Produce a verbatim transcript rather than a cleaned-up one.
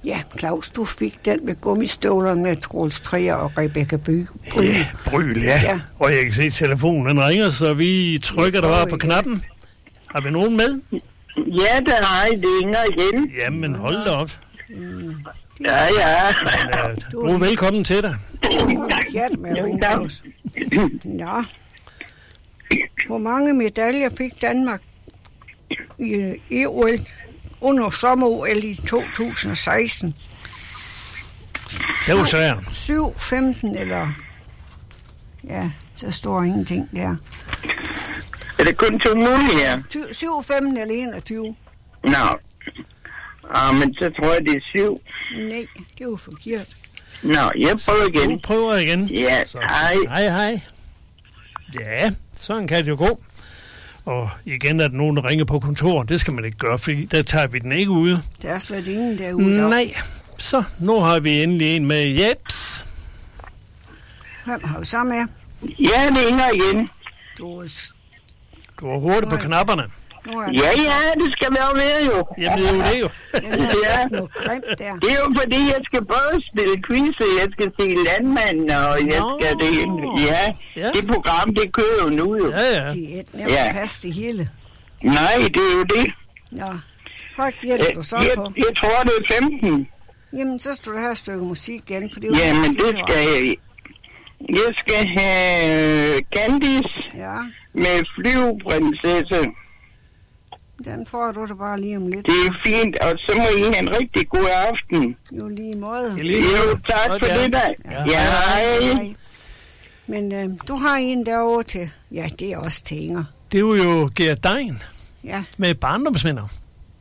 Ja, Claus, du fik den med gummistøvlerne med Troels Trier og Rebecca By. Bryl. Ja, Bryl, ja. ja. Og jeg kan se, at telefonen den ringer, så vi trykker der bare på knappen. Har vi nogen med? Ja, der har I ringer igen. Jamen, hold da op. Mm. Ja, ja. Men, uh, du er velkommen til dig. Ja, med Ringhaus. Ja. Hvor mange medaljer fik Danmark i E U L under sommer-O L i to tusind og seksten? Det var svært. syv, femten eller... Ja, der står ingenting der. Er det kun to mulige her? syv, femten eller enogtyve? Nå. Ah, men så tror jeg, det er syv. Nej, det er jo forkert. Nå, jeg prøver igen. Du prøver igen. Ja, så. hej. Hej, hej. Ja, sådan kan det jo gå. Og igen er der nogen, der ringer på kontor. Det skal man ikke gøre, for der tager vi den ikke ude. Der er slet ingen derude. Nej, så nu har vi endelig en med Jeps. Hvem har vi så med? Ja, det ringer igen. Du er... Du er hurtigt på knapperne. Ja, ja, det skal vi jo være jo. Jamen, det er jo det jo. Ja. Der. Det er jo fordi, jeg skal både spille quiz, og jeg skal se Landmanden, og jeg Nå. skal det. Ja, ja, det program, det kører jo nu jo. Ja, ja. Det er et nemt ja. Pas det hele. Nej, det er jo det. Nå, hvad gætter du så jeg, på? Jeg, jeg tror, det er femten. Jamen, så skal du have et stykke musik igen, for det er jo... Jamen, det, det skal jeg... Jeg skal have Candice ja. Med Flyveprinsesse. Den får du da bare lige om lidt. Det er fint, og så må I have en rigtig god aften. Jo, lige måde. Jo, tak for okay. det da. Ja, ja hej. hej. Men øh, du har en derovre til... Ja, det er også til Inger. Det er jo Gert Dein ja. med barndomsvenner.